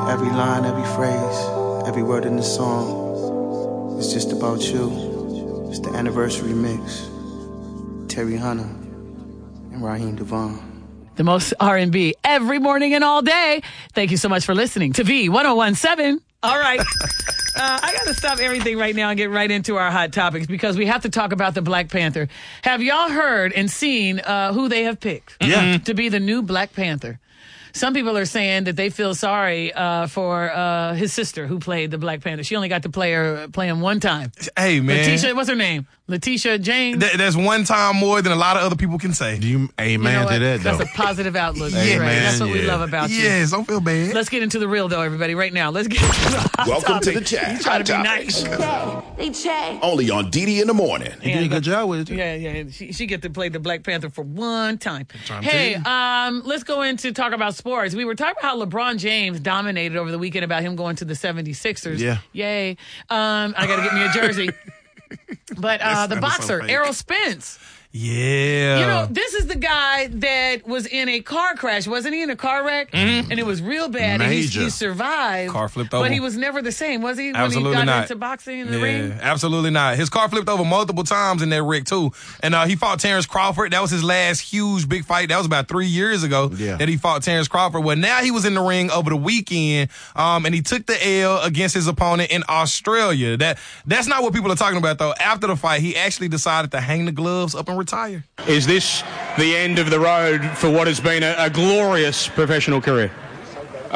Every line, every phrase, every word in the song is just about you. It's the anniversary mix. Terry Hunter and Raheem Devon. The most R&B every morning and all day. Thank you so much for listening to V1017. All right. I got to stop everything right now and get right into our hot topics because we have to talk about the Black Panther. Have y'all heard and seen who they have picked to be the new Black Panther? Some people are saying that they feel sorry for his sister who played the Black Panther. She only got to play him one time. Hey, man. Letitia, what's her name? Letitia James? That's one time more than a lot of other people can say. Amen to that, though. That's a positive outlook. Amen, Right. That's what we love about you. Yes, don't feel bad. Let's get into the real, though, everybody, right now. Let's get into the hot Welcome topic. to the chat. You trying to be nice. They check. Only on DD in the morning. You did a good job with it. Yeah. She get to play the Black Panther for one time. trying to Hey, tell let's go into talk about sports. We were talking about how LeBron James dominated over the weekend about him going to the 76ers. Yeah. Yay. I got to get me a jersey. But the boxer, Errol Spence. Yeah. You know, this is the guy that was in a car crash. Wasn't he in a car wreck? And it was real bad. And Major. he survived. Car flipped over. But he was never the same, was he? Absolutely when he got not. into boxing in the ring? Absolutely not. His car flipped over multiple times in that wreck, too. And he fought Terrence Crawford. That was his last huge, big fight. That was about 3 years ago that he fought Terrence Crawford. Well, now he was in the ring over the weekend, and he took the L against his opponent in Australia. That's not what people are talking about, though. After the fight, he actually decided to hang the gloves up and retire. Is this the end of the road for what has been a glorious professional career?